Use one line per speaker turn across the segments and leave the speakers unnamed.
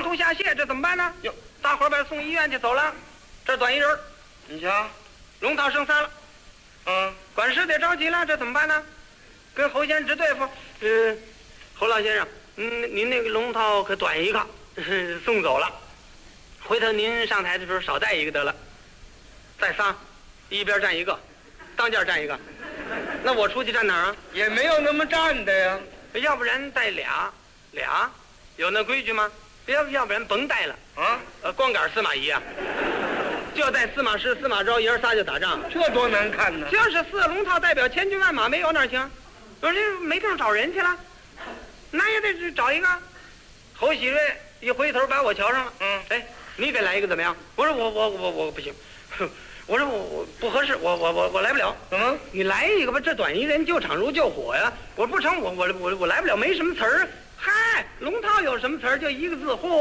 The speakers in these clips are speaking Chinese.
头下泻，这怎么办呢？
哟，
大伙儿把他送医院去，走了，这短一人，
你瞧，
龙套剩仨了。管事得着急了，这怎么办呢？跟侯先生直对付。侯老先生，您那个龙套可短一个，送走了。回头您上台的时候少带一个得了。再仨，一边站一个，当间站一个。那我出去站哪儿啊？
也没有那么站的呀。
要不然带俩，有那规矩吗？要不然甭带了
啊！
光杆司马懿啊，就带司马师、司马昭爷儿仨就打仗，
这多难看呢！
就是四龙套代表千军万马，没有哪行？我这没地方找人去了，那也得找一个。侯喜瑞一回头把我瞧上了，哎，你给来一个怎么样？我说我不行，我说我不合适，我来不了。你来一个吧，这短一人救场如救火呀！我不成，我来不了，没什么词儿。嗨，龙套有什么词儿？就一个字，嚯！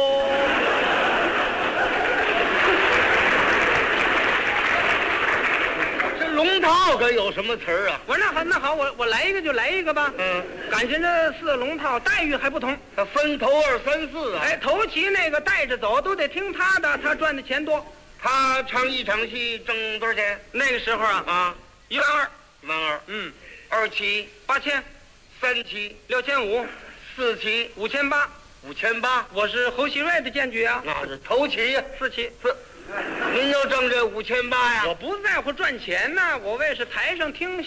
这龙套可有什么词儿啊？
我说那好，我来一个就来一个吧。感情这四龙套待遇还不同，
他分头二三四啊。
哎，头旗那个带着走都得听他的，他赚的钱多。
他唱一场戏挣多少钱？
那个时候啊，12000，
12000。二旗
8000，
三旗
6500，
四旗
5800。
5800。
我是侯喜瑞的荐举啊，
那是头旗呀
4旗。
您就挣这5800呀？
我不在乎赚钱呢，我为是台上听